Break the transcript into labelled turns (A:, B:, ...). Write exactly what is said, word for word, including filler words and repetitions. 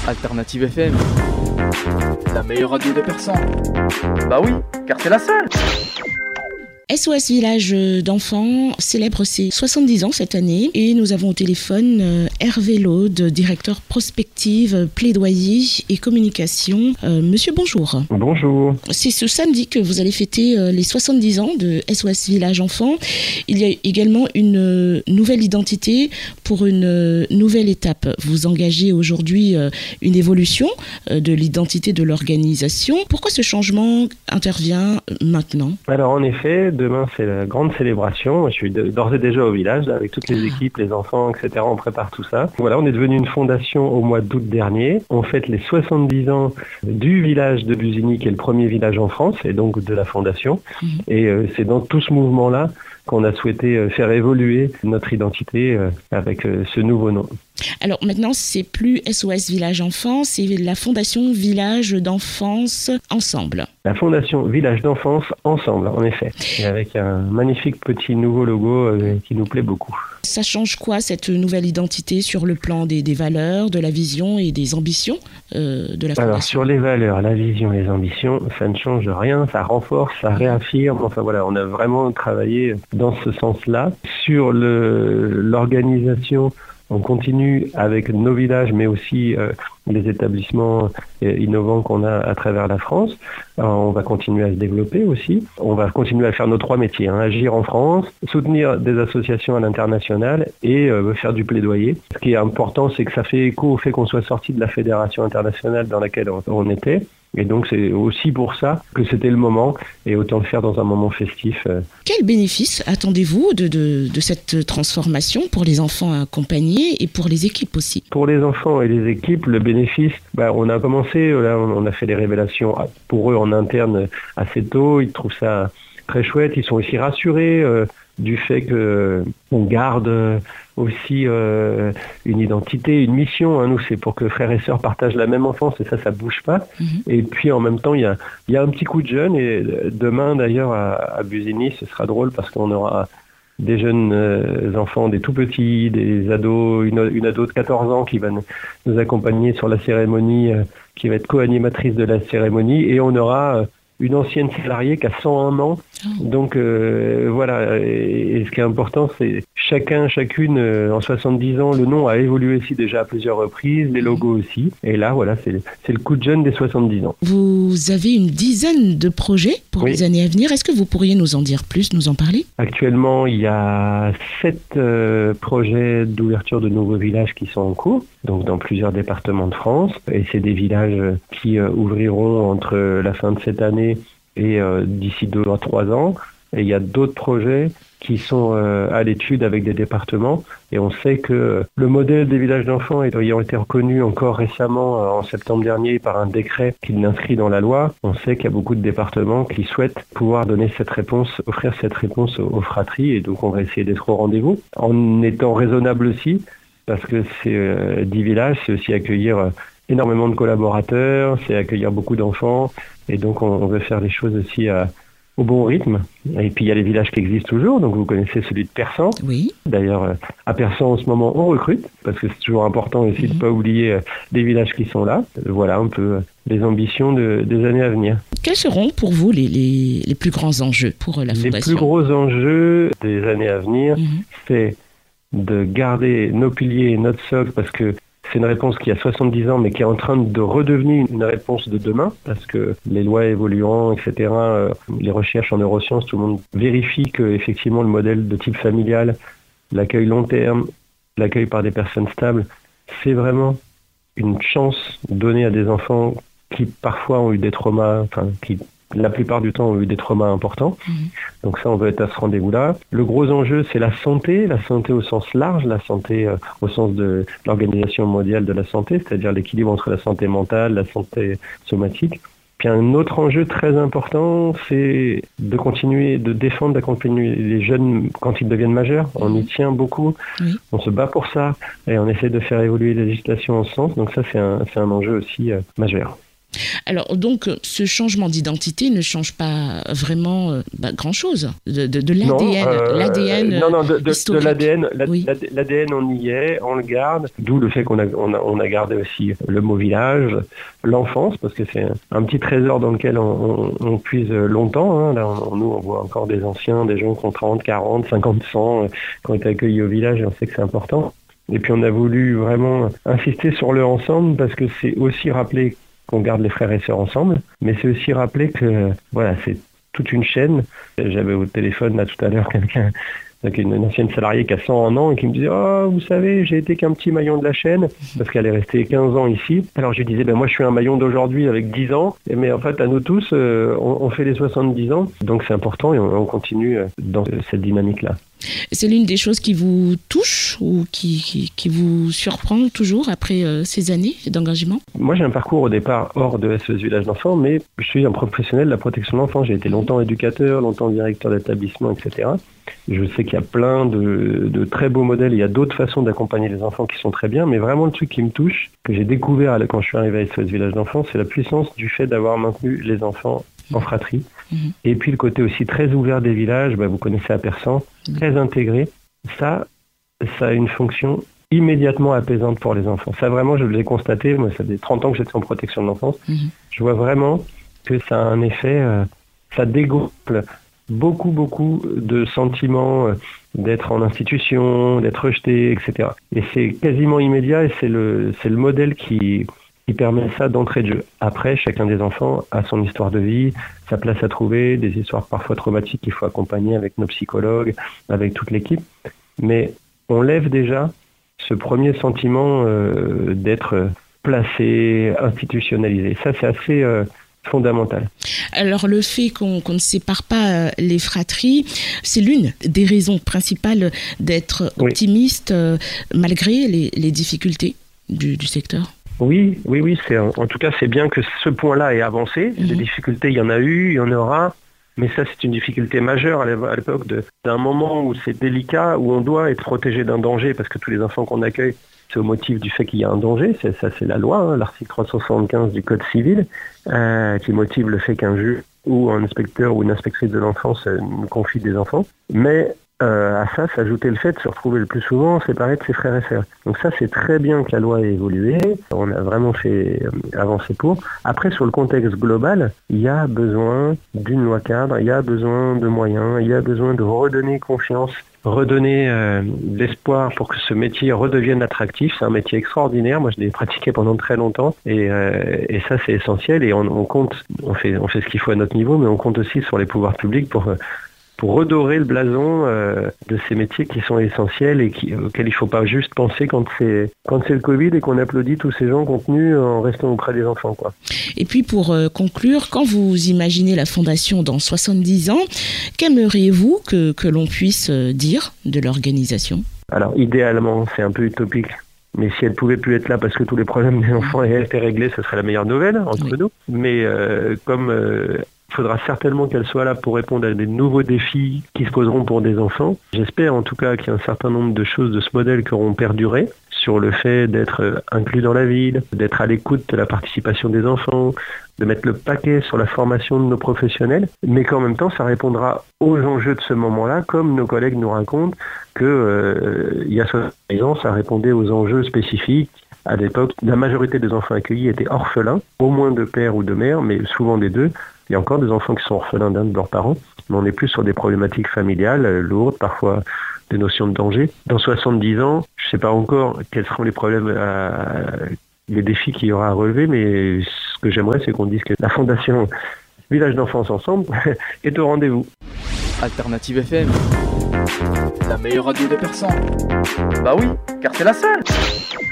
A: Alternative F M, la meilleure radio des Persans. Bah oui, car c'est la seule.
B: S O S Village d'enfants célèbre ses soixante-dix ans cette année et nous avons au téléphone Hervé Laude, directeur prospective, plaidoyer et communication. Euh, monsieur, bonjour.
C: Bonjour.
B: C'est ce samedi que vous allez fêter les soixante-dix ans de S O S Village Enfants. Il y a également une nouvelle identité pour une nouvelle étape. Vous engagez aujourd'hui une évolution de l'identité de l'organisation. Pourquoi ce changement intervient maintenant ?
C: Alors en effet, demain c'est la grande célébration. Je suis d'ores et déjà au village avec toutes les équipes, les enfants, et cetera. On prépare tout ça. Voilà, on est devenu une fondation au mois d'août dernier. On fête les soixante-dix ans du village de Busigny, qui est le premier village en France, et donc de la fondation. Mmh. Et euh, c'est dans tout ce mouvement-là qu'on a souhaité faire évoluer notre identité avec ce nouveau nom.
B: Alors maintenant, c'est plus S O S Village Enfants, c'est la Fondation Village d'Enfance Ensemble.
C: La Fondation Village d'Enfance Ensemble, en effet. Et avec un magnifique petit nouveau logo euh, qui nous plaît beaucoup.
B: Ça change quoi, cette nouvelle identité, sur le plan des, des valeurs, de la vision et des ambitions euh, de la Fondation ?
C: Alors, sur les valeurs, la vision, les ambitions, ça ne change rien, ça renforce, ça réaffirme. Enfin voilà, on a vraiment travaillé dans ce sens-là. Sur le, l'organisation, on continue avec nos villages, mais aussi euh, les établissements euh, innovants qu'on a à travers la France. Alors, on va continuer à se développer aussi. On va continuer à faire nos trois métiers, hein, agir en France, soutenir des associations à l'international et euh, faire du plaidoyer. Ce qui est important, c'est que ça fait écho au fait qu'on soit sorti de la fédération internationale dans laquelle on, on était. Et donc c'est aussi pour ça que c'était le moment, et autant le faire dans un moment festif.
B: Quel bénéfice attendez-vous de, de, de cette transformation pour les enfants accompagnés et pour les équipes aussi ?
C: Pour les enfants et les équipes, le bénéfice, bah, on a commencé, là, on a fait des révélations pour eux en interne assez tôt, ils trouvent ça très chouette, ils sont aussi rassurés euh, du fait qu'on garde aussi euh, une identité, une mission. Hein. Nous, c'est pour que frères et sœurs partagent la même enfance, et ça, ça bouge pas. Mmh. Et puis, en même temps, il y a, y a un petit coup de jeune, et demain, d'ailleurs, à, à Busigny, ce sera drôle parce qu'on aura des jeunes euh, enfants, des tout petits, des ados, une, une ado de quatorze ans qui va nous, nous accompagner sur la cérémonie, euh, qui va être co-animatrice de la cérémonie, et on aura euh, une ancienne salariée qui a cent un ans. Donc euh, voilà, et, et ce qui est important, c'est chacun, chacune, euh, en soixante-dix ans, le nom a évolué aussi déjà à plusieurs reprises, les logos aussi. Et là, voilà, c'est, c'est le coup de jeune des soixante-dix ans.
B: Vous avez une dizaine de projets pour oui. les années à venir. Est-ce que vous pourriez nous en dire plus, nous en parler ?
C: Actuellement, il y a sept euh, projets d'ouverture de nouveaux villages qui sont en cours, donc dans plusieurs départements de France. Et c'est des villages qui euh, ouvriront entre la fin de cette année et euh, d'ici deux à trois ans. Et il y a d'autres projets qui sont euh, à l'étude avec des départements. Et on sait que le modèle des villages d'enfants ayant été reconnu encore récemment, euh, en septembre dernier, par un décret qui l'inscrit dans la loi, on sait qu'il y a beaucoup de départements qui souhaitent pouvoir donner cette réponse, offrir cette réponse aux, aux fratries. Et donc on va essayer d'être au rendez-vous, en étant raisonnable aussi, parce que c'est euh, dix villages, c'est aussi accueillir euh, énormément de collaborateurs, c'est accueillir beaucoup d'enfants. Et donc on, on veut faire les choses aussi à au bon rythme. Et puis il y a les villages qui existent toujours, donc vous connaissez celui de Persan.
B: Oui.
C: D'ailleurs, à Persan en ce moment on recrute, parce que c'est toujours important aussi mmh. de ne pas oublier les villages qui sont là. Voilà un peu les ambitions de, des années à venir.
B: Quels seront pour vous les, les, les plus grands enjeux pour la Fondation ?
C: Les plus gros enjeux des années à venir, mmh. c'est de garder nos piliers et notre socle, parce que c'est une réponse qui a soixante-dix ans, mais qui est en train de redevenir une réponse de demain, parce que les lois évoluant, et cetera, euh, les recherches en neurosciences, tout le monde vérifie que effectivement le modèle de type familial, l'accueil long terme, l'accueil par des personnes stables, c'est vraiment une chance donnée à des enfants qui parfois ont eu des traumas, enfin qui la plupart du temps ont eu des traumas importants. Mmh. Donc ça, on veut être à ce rendez-vous-là. Le gros enjeu, c'est la santé, la santé au sens large, la santé euh, au sens de l'Organisation mondiale de la santé, c'est-à-dire l'équilibre entre la santé mentale, la santé somatique. Puis un autre enjeu très important, c'est de continuer, de défendre, d'accompagner les jeunes quand ils deviennent majeurs. On y tient beaucoup, oui. On se bat pour ça, et on essaie de faire évoluer la législation en ce sens. Donc ça, c'est un, c'est un enjeu aussi euh, majeur.
B: Alors donc, ce changement d'identité ne change pas vraiment euh, bah, grand-chose de, de, de l'A D N.
C: Non, euh,
B: L'A D N
C: non, non, de, de, de l'A D N, la,
B: oui.
C: l'A D N, on y est, on le garde. D'où le fait qu'on a, on a, on a gardé aussi le mot village, l'enfance, parce que c'est un, un petit trésor dans lequel on, on, on puise longtemps. Hein. Là, on, nous, on voit encore des anciens, des gens qui ont trente, quarante, cinquante, cent, euh, qui ont été accueillis au village, et on sait que c'est important. Et puis on a voulu vraiment insister sur le ensemble, parce que c'est aussi rappeler qu'on garde les frères et sœurs ensemble, mais c'est aussi rappeler que voilà, c'est toute une chaîne. J'avais au téléphone là tout à l'heure quelqu'un, donc une, une ancienne salariée qui a cent un ans et qui me disait « Oh, vous savez, j'ai été qu'un petit maillon de la chaîne » parce qu'elle est restée quinze ans ici. Alors je lui disais ben, « Moi, je suis un maillon d'aujourd'hui avec dix ans, mais en fait, à nous tous, euh, on, on fait les soixante-dix ans. Donc c'est important et on, on continue dans cette dynamique-là. »
B: C'est l'une des choses qui vous touche ou qui, qui, qui vous surprend toujours après euh, ces années d'engagement?
C: Moi, j'ai un parcours au départ hors de S O S Village d'Enfants, mais je suis un professionnel de la protection de l'enfant. J'ai été longtemps éducateur, longtemps directeur d'établissement, et cetera. Je sais qu'il y a plein de, de très beaux modèles. Il y a d'autres façons d'accompagner les enfants qui sont très bien, mais vraiment le truc qui me touche, que j'ai découvert quand je suis arrivé à S O S Village d'Enfants, c'est la puissance du fait d'avoir maintenu les enfants en fratrie. Mmh. Et puis le côté aussi très ouvert des villages, bah, vous connaissez à Persan, mmh. très intégré. Ça, ça a une fonction immédiatement apaisante pour les enfants. Ça vraiment, je l'ai constaté, moi ça fait trente ans que j'étais en protection de l'enfance, mmh. je vois vraiment que ça a un effet, euh, ça dégonfle beaucoup, beaucoup de sentiments euh, d'être en institution, d'être rejeté, et cetera. Et c'est quasiment immédiat et c'est le, c'est le modèle qui... qui permet ça d'entrée de jeu. Après, chacun des enfants a son histoire de vie, sa place à trouver, des histoires parfois traumatiques qu'il faut accompagner avec nos psychologues, avec toute l'équipe. Mais on lève déjà ce premier sentiment euh, d'être placé, institutionnalisé. Ça, c'est assez euh, fondamental.
B: Alors, le fait qu'on, qu'on ne sépare pas euh, les fratries, c'est l'une des raisons principales d'être optimiste oui. euh, malgré les, les difficultés du, du secteur.
C: Oui, oui, oui. C'est, en tout cas, c'est bien que ce point-là ait avancé. Mmh. Des difficultés, il y en a eu, il y en aura. Mais ça, c'est une difficulté majeure à l'époque de, d'un moment où c'est délicat, où on doit être protégé d'un danger, parce que tous les enfants qu'on accueille, c'est au motif du fait qu'il y a un danger. C'est, ça, c'est la loi, hein, l'article trois cent soixante-quinze du Code civil, euh, qui motive le fait qu'un juge ou un inspecteur ou une inspectrice de l'enfance euh, nous confie des enfants. Mais Euh, à ça s'ajoutait le fait de se retrouver le plus souvent séparé de ses frères et sœurs. Donc ça, c'est très bien que la loi ait évolué. On a vraiment fait euh, avancer pour. Après, sur le contexte global, il y a besoin d'une loi cadre, il y a besoin de moyens, il y a besoin de redonner confiance, redonner euh, de l'espoir pour que ce métier redevienne attractif. C'est un métier extraordinaire. Moi, je l'ai pratiqué pendant très longtemps et, euh, et ça, c'est essentiel. Et on, on compte, on fait, on fait ce qu'il faut à notre niveau, mais on compte aussi sur les pouvoirs publics pour euh, pour redorer le blason euh, de ces métiers qui sont essentiels et qui, auxquels il ne faut pas juste penser quand c'est, quand c'est le Covid et qu'on applaudit tous ces gens contenus en restant auprès des enfants, quoi.
B: Et puis pour euh, conclure, quand vous imaginez la Fondation dans soixante-dix ans, qu'aimeriez-vous que, que l'on puisse euh, dire de l'organisation ? Alors
C: idéalement, c'est un peu utopique. Mais si elle pouvait plus être là parce que tous les problèmes des enfants étaient réglés, ce serait la meilleure nouvelle entre oui. nous. Mais euh, comme euh, il faudra certainement qu'elle soit là pour répondre à des nouveaux défis qui se poseront pour des enfants, j'espère en tout cas qu'il y a un certain nombre de choses de ce modèle qui auront perduré sur le fait d'être inclus dans la ville, d'être à l'écoute de la participation des enfants, de mettre le paquet sur la formation de nos professionnels, mais qu'en même temps, ça répondra aux enjeux de ce moment-là, comme nos collègues nous racontent que euh, il y a soixante ans, ça répondait aux enjeux spécifiques. À l'époque, la majorité des enfants accueillis étaient orphelins, au moins de père ou de mère, mais souvent des deux. Il y a encore des enfants qui sont orphelins d'un de leurs parents, mais on est plus sur des problématiques familiales euh, lourdes, parfois des notions de danger. Dans soixante-dix ans, je ne sais pas encore quels seront les problèmes, à, les défis qu'il y aura à relever, mais ce que j'aimerais, c'est qu'on dise que la Fondation Village d'Enfance Ensemble est au rendez-vous.
A: Alternative F M, la meilleure radio de Persan. Bah oui, car c'est la seule.